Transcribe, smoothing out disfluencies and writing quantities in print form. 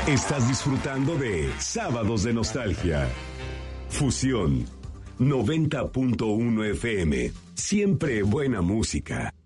Estás disfrutando de Sábados de Nostalgia. Fusión 90.1 FM. Siempre buena música.